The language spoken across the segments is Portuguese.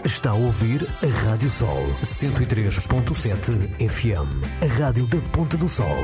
Está a ouvir a Rádio Sol 103.7 FM, a rádio da Ponta do Sol.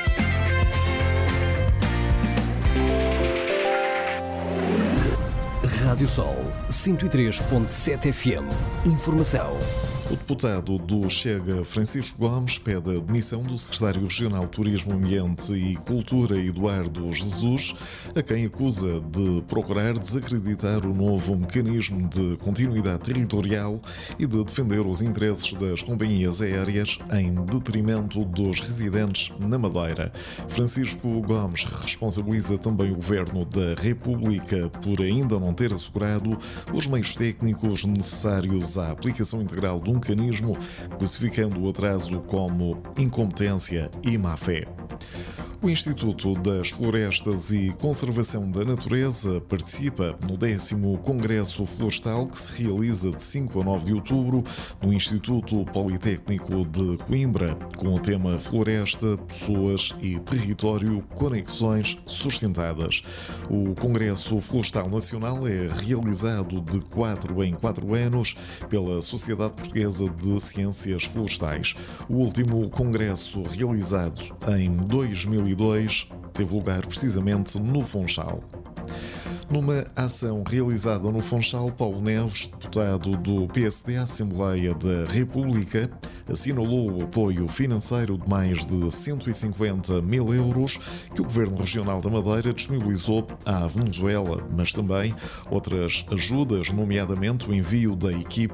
Rádio Sol 103.7 FM. Informação. O deputado do Chega, Francisco Gomes, pede a demissão do secretário regional de Turismo, Ambiente e Cultura, Eduardo Jesus, a quem acusa de procurar desacreditar o novo mecanismo de continuidade territorial e de defender os interesses das companhias aéreas em detrimento dos residentes na Madeira. Francisco Gomes responsabiliza também o Governo da República por ainda não ter assegurado os meios técnicos necessários à aplicação integral do mecanismo, classificando o atraso como incompetência e má-fé. O Instituto das Florestas e Conservação da Natureza participa no 10º Congresso Florestal, que se realiza de 5 a 9 de outubro no Instituto Politécnico de Coimbra, com o tema Floresta, Pessoas e Território, Conexões Sustentadas. O Congresso Florestal Nacional é realizado de 4 em 4 anos pela Sociedade Portuguesa de Ciências Florestais. O último congresso, realizado em 2002, teve lugar precisamente no Funchal. Numa ação realizada no Funchal, Paulo Neves, deputado do PSD à Assembleia da República, assinalou o apoio financeiro de mais de 150 mil euros que o Governo Regional da Madeira disponibilizou à Venezuela, mas também outras ajudas, nomeadamente o envio da equipe